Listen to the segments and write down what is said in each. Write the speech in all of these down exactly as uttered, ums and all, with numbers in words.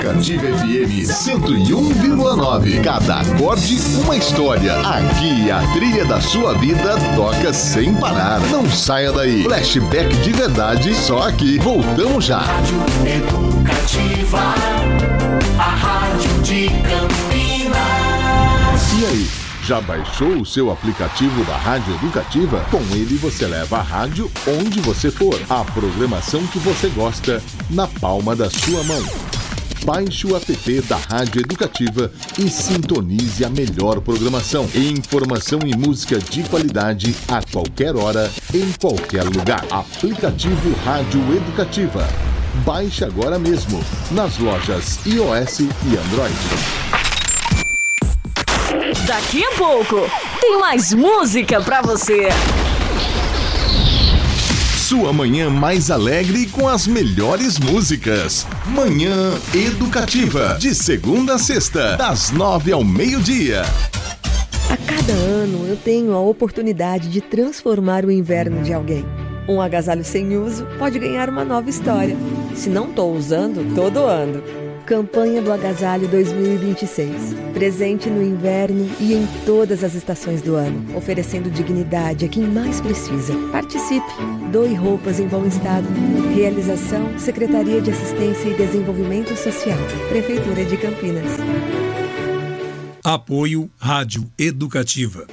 Educativa F M cento e um vírgula nove. Cada acorde uma história. Aqui a trilha da sua vida toca sem parar. Não saia daí. Flashback de verdade só aqui. Voltamos já. Rádio Educativa, a rádio de Campinas. E aí? Já baixou o seu aplicativo da Rádio Educativa? Com ele você leva a rádio onde você for. A programação que você gosta na palma da sua mão. Baixe o app da Rádio Educativa e sintonize a melhor programação. Informação e música de qualidade a qualquer hora, em qualquer lugar. Aplicativo Rádio Educativa. Baixe agora mesmo nas lojas iOS e Android. Daqui a pouco tem mais música pra você. Sua manhã mais alegre com as melhores músicas. Manhã Educativa, de segunda a sexta, das nove ao meio-dia. A cada ano eu tenho a oportunidade de transformar o inverno de alguém. Um agasalho sem uso pode ganhar uma nova história. Se não estou usando, tô doando. Campanha do Agasalho dois mil e vinte e seis. Presente no inverno e em todas as estações do ano, oferecendo dignidade a quem mais precisa. Participe! Doe roupas em bom estado. Realização: Secretaria de Assistência e Desenvolvimento Social, Prefeitura de Campinas. Apoio Rádio Educativa.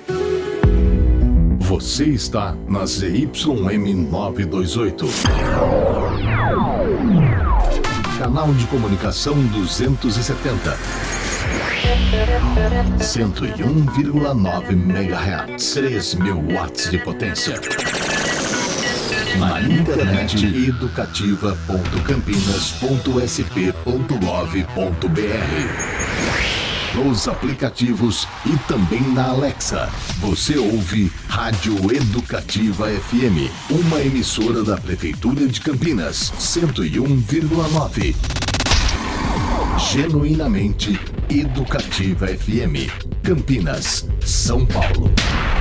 Você está na Z Y M novecentos e vinte e oito. Canal de comunicação duzentos e setenta. cento e um vírgula nove megahertz. três mil watts de potência. Na internet educativa ponto campinas ponto s p ponto gov ponto b r. Nos aplicativos e também na Alexa. Você ouve Rádio Educativa F M, uma emissora da Prefeitura de Campinas, cento e um vírgula nove. Genuinamente Educativa F M, Campinas, São Paulo.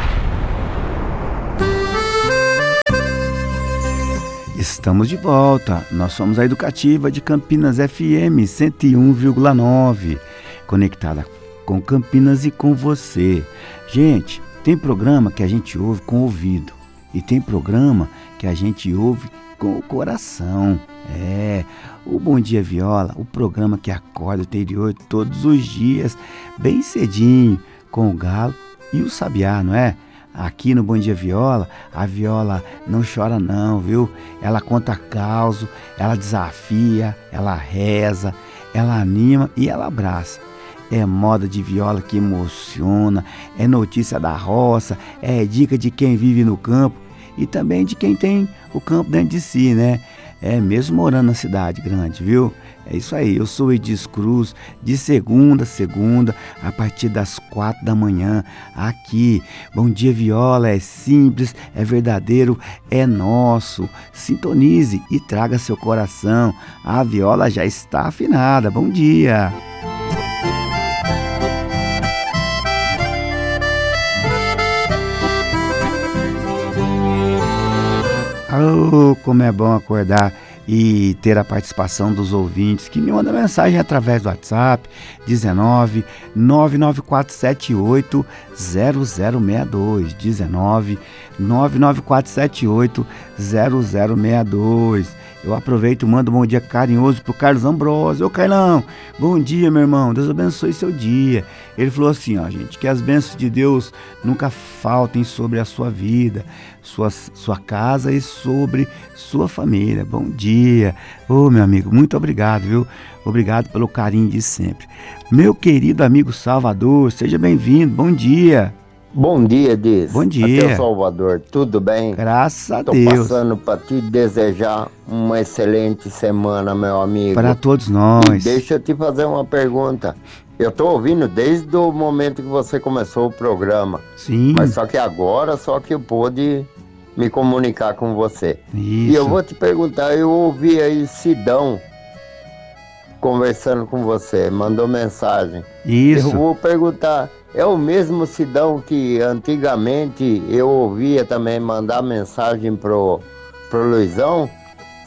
Estamos de volta. Nós somos a Educativa de Campinas F M cento e um vírgula nove. Conectada com Campinas e com você. Gente, tem programa que a gente ouve com o ouvido e tem programa que a gente ouve com o coração. É, o Bom Dia Viola, o programa que acorda o interior todos os dias, bem cedinho, com o galo e o sabiá, não é? Aqui no Bom Dia Viola, a viola não chora não, viu? Ela conta causo, ela desafia, ela reza, ela anima e ela abraça. É moda de viola que emociona, é notícia da roça, é dica de quem vive no campo e também de quem tem o campo dentro de si, né? É mesmo morando na cidade grande, viu? É isso aí, eu sou Edis Cruz, de segunda a segunda, a partir das quatro da manhã, aqui. Bom Dia Viola é simples, é verdadeiro, é nosso. Sintonize e traga seu coração, a viola já está afinada. Bom dia! Oh, como é bom acordar e ter a participação dos ouvintes que me mandam mensagem através do WhatsApp dezenove, nove nove quatro sete oito, zero zero seis dois, dezenove, nove nove quatro sete oito, zero zero seis dois. Eu aproveito e mando um bom dia carinhoso pro Carlos Ambrosio. Ô Carlão, bom dia, meu irmão, Deus abençoe seu dia. Ele falou assim, ó, gente, que as bênçãos de Deus nunca faltem sobre a sua vida, sua, sua casa e sobre sua família. Bom dia. Ô, meu amigo, muito obrigado, viu? Obrigado pelo carinho de sempre. Meu querido amigo Salvador, seja bem-vindo, bom dia. Bom dia, Diz. Bom dia. Até o Salvador, tudo bem? Graças a Tô Deus. Tô passando para te desejar uma excelente semana, meu amigo. Para todos nós. E deixa eu te fazer uma pergunta. Eu tô ouvindo desde o momento que você começou o programa. Sim. Mas só que agora, só que eu pude me comunicar com você. Isso. E eu vou te perguntar, eu ouvi aí Sidão conversando com você, mandou mensagem. Isso. Eu vou perguntar, é o mesmo Sidão que antigamente eu ouvia também mandar mensagem pro, pro Luizão?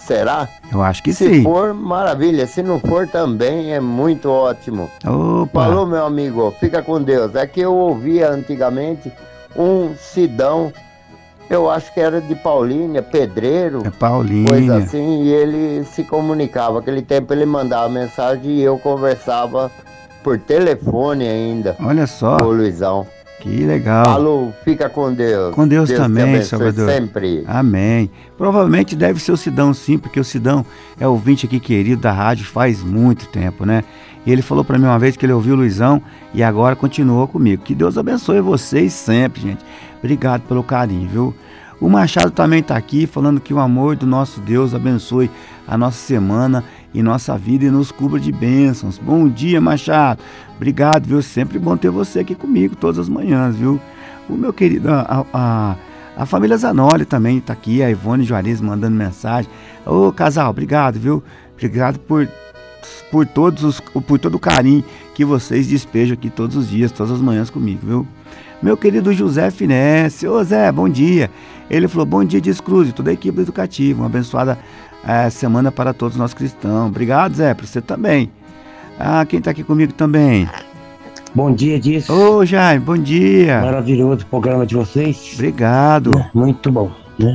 será? Eu acho que Se sim. for, maravilha. Se não for, também é muito ótimo. Opa! Falou, meu amigo. Fica com Deus. É que eu ouvia antigamente um Sidão, eu acho que era de Paulínia, pedreiro, É Paulinha. coisa assim, e ele se comunicava. Aquele tempo ele mandava mensagem e eu conversava por telefone ainda Olha só, com o Luizão. que legal. Falou, fica com Deus. Com Deus, te também, abençoe Salvador. sempre. Amém. Provavelmente deve ser o Sidão, sim, porque o Sidão é ouvinte aqui querido da rádio faz muito tempo, né? E ele falou pra mim uma vez que ele ouviu o Luizão e agora continuou comigo. Que Deus abençoe vocês sempre, gente. Obrigado pelo carinho, viu? O Machado também tá aqui falando que o amor do nosso Deus abençoe a nossa semana e nossa vida e nos cubra de bênçãos. Bom dia, Machado. Obrigado, viu? Sempre bom ter você aqui comigo todas as manhãs, viu? O meu querido, a, a, a família Zanoli também tá aqui, a Ivone Juarez mandando mensagem. Ô, casal, obrigado, viu? Obrigado por, por, todos os, por todo o carinho que vocês despejam aqui todos os dias, todas as manhãs comigo, viu? Meu querido José Finesse. Ô, Zé, bom dia. Ele falou, bom dia, Dias Cruz, e toda a equipe educativa. Uma abençoada é, semana para todos nós cristãos. Obrigado, Zé, para você também. Ah, quem tá aqui comigo também? Bom dia, Dias. Ô, Jaime, bom dia. Maravilhoso o programa de vocês. Obrigado. Muito bom, né?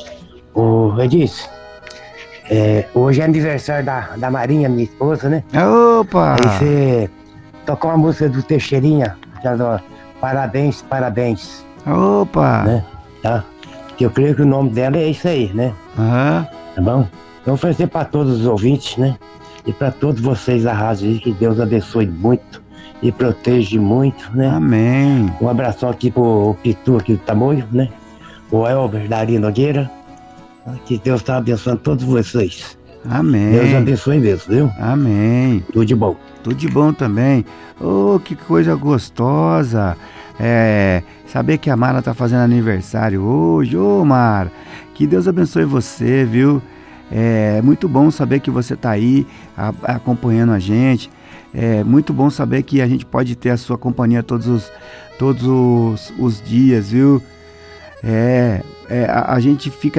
Ô, Edis, é, hoje é aniversário da, da Marinha, minha esposa, né? Opa! Aí você tocou uma música do Teixeirinha, chamada Parabéns, Parabéns, Opa! né? Tá? Que eu creio que o nome dela é isso aí, né? Aham. Tá bom? Eu vou oferecer para todos os ouvintes, né? E para todos vocês da rádio aí, que Deus abençoe muito e proteja muito, né? Amém. Um abração aqui pro Pitu aqui do Tamoio, né? O Elber da Ari Nogueira. Que Deus tá abençoando todos vocês. Amém. Deus abençoe mesmo, viu? Amém. Tudo de bom. Tudo de bom também. Oh, que coisa gostosa. É, saber que a Mara tá fazendo aniversário hoje. Ô, oh, Mara, que Deus abençoe você, viu? É muito bom saber que você tá aí a, acompanhando a gente. É muito bom saber que a gente pode ter a sua companhia todos os, todos os, os dias, viu? É, é a, a gente fica